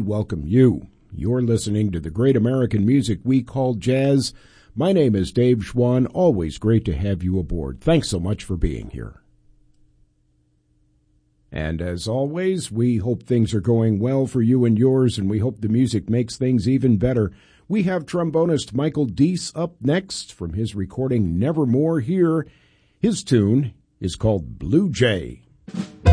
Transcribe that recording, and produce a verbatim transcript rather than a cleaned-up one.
welcome you. You're listening to the great American music we call jazz. My name is Dave Schwann. Always great to have you aboard. Thanks so much for being here. And as always, we hope things are going well for you and yours, and we hope the music makes things even better. We have trombonist Michael Deese up next from his recording Nevermore here. His tune is called Blue Jay.